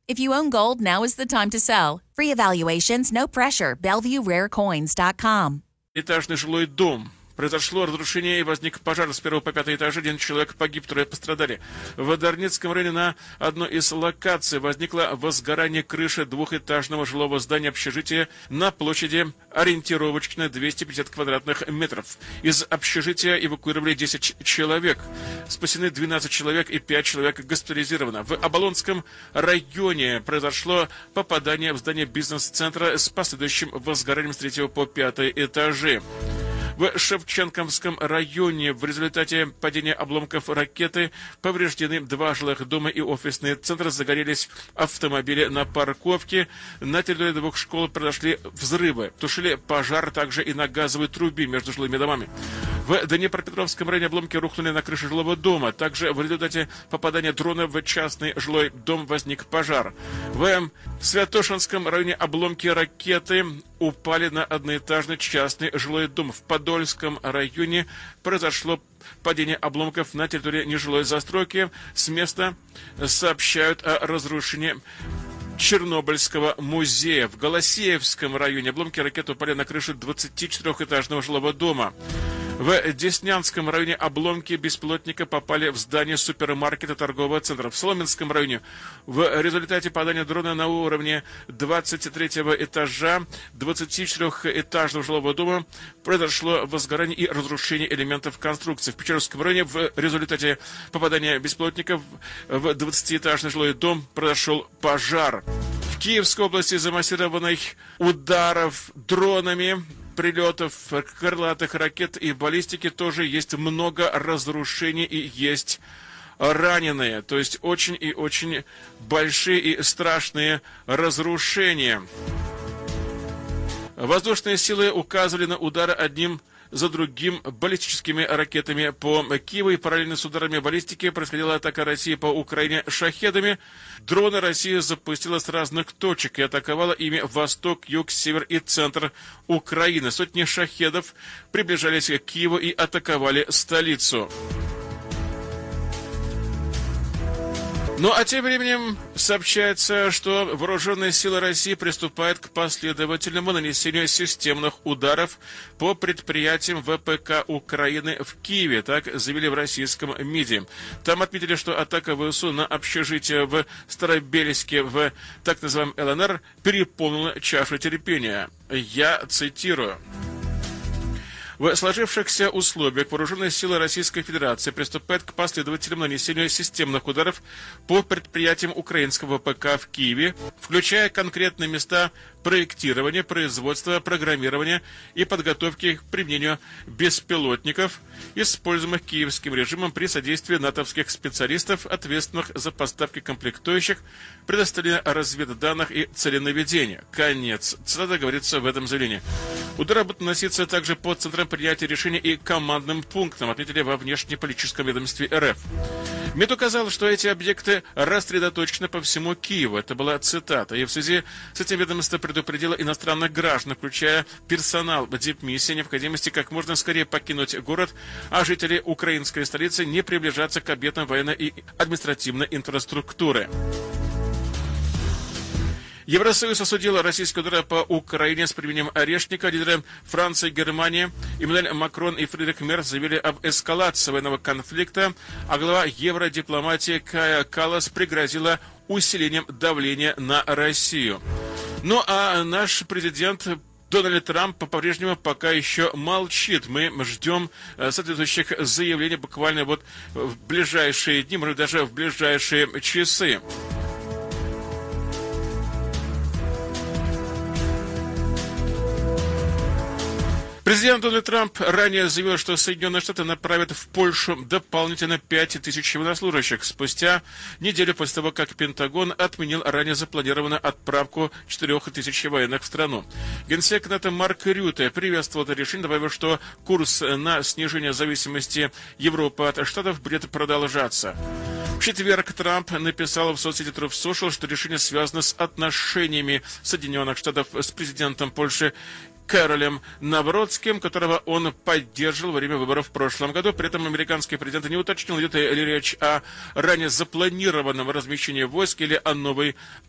If you own gold, now is the time to sell. Free evaluations, no pressure. BellevueRareCoins.com. Этажный жилой дом. Произошло разрушение и возник пожар с 1 по 5 этажа. 1 человек погиб, 3 пострадали. В Дарницком районе на одной из локаций возникло возгорание крыши двухэтажного жилого здания общежития на площади ориентировочно 250 квадратных метров. Из общежития эвакуировали 10 человек. Спасены 12 человек и 5 человек госпитализировано. В Оболонском районе произошло попадание в здание бизнес-центра с последующим возгоранием с 3 по 5 этажи. В Шевченковском районе в результате падения обломков ракеты повреждены 2 жилых дома и офисный центр, загорелись автомобили на парковке. На территории 2 школ произошли взрывы. Тушили пожар также и на газовой трубе между жилыми домами. В Днепропетровском районе обломки рухнули на крышу жилого дома. Также в результате попадания дрона в частный жилой дом возник пожар. В Святошинском районе обломки ракеты упали на одноэтажный частный жилой дом. В Подольском районе произошло падение обломков на территории нежилой застройки. С места сообщают о разрушении Чернобыльского музея. В Голосеевском районе обломки ракеты упали на крышу 24-этажного жилого дома. В Деснянском районе обломки беспилотника попали в здание супермаркета торгового центра. В Соломенском районе в результате падения дрона на уровне 23-го этажа 24-этажного жилого дома произошло возгорание и разрушение элементов конструкции. В Печорском районе в результате попадания беспилотников в 20-этажный жилой дом произошел пожар. В Киевской области из-за массированных ударов дронами, прилетов крылатых ракет и баллистики тоже есть много разрушений и есть раненые. То есть очень и очень большие и страшные разрушения. Воздушные силы указывали на удары одним за другим баллистическими ракетами по Киеву, и параллельно с ударами баллистики происходила атака России по Украине шахедами. Дроны Россия запустила с разных точек и атаковала ими восток, юг, север и центр Украины. Сотни шахедов приближались к Киеву и атаковали столицу. Ну а тем временем сообщается, что вооруженные силы России приступают к последовательному нанесению системных ударов по предприятиям ВПК Украины в Киеве, так заявили в российском МИДе. Там отметили, что атака ВСУ на общежитие в Старобельске в так называемом ЛНР переполнила чашу терпения. Я цитирую. В сложившихся условиях вооруженные силы Российской Федерации приступают к последовательному нанесению системных ударов по предприятиям украинского ВПК в Киеве, включая конкретные места проектирования, производства, программирования и подготовки к применению беспилотников, используемых киевским режимом при содействии натовских специалистов, ответственных за поставки комплектующих, предоставление разведданных и целенаведения. Конец цитаты, говорится в этом заявлении. Удары будут наноситься также по центрам принятия решений и командным пунктам, отметили во внешнеполитическом ведомстве РФ. МИД указал, что эти объекты рассредоточены по всему Киеву. Это была цитата. И в связи с этим ведомство предупредило иностранных граждан, включая персонал дипмиссии, необходимости как можно скорее покинуть город, а жители украинской столицы не приближаться к объектам военной и административной инфраструктуры. Евросоюз осудил российские удары по Украине с применением орешника. Лидеры Франции и Германии Эммануэль Макрон и Фридрих Мерц заявили об эскалации военного конфликта, а глава евродипломатии Кая Каллас пригрозила усилением давления на Россию. Ну а наш президент Дональд Трамп по-прежнему пока еще молчит. Мы ждем соответствующих заявлений буквально вот в ближайшие дни, может даже в ближайшие часы. Президент Дональд Трамп ранее заявил, что Соединенные Штаты направят в Польшу дополнительно 5000 военнослужащих спустя неделю после того, как Пентагон отменил ранее запланированную отправку 4000 военных в страну. Генсек НАТО Марк Рютте приветствовал это решение, добавив, что курс на снижение зависимости Европы от Штатов будет продолжаться. В четверг Трамп написал в соцсети Truth Social, что решение связано с отношениями Соединенных Штатов с президентом Польши Каролем Навродским, которого он поддерживал во время выборов в прошлом году. При этом американский президент не уточнил, идет ли речь о ранее запланированном размещении войск или о новой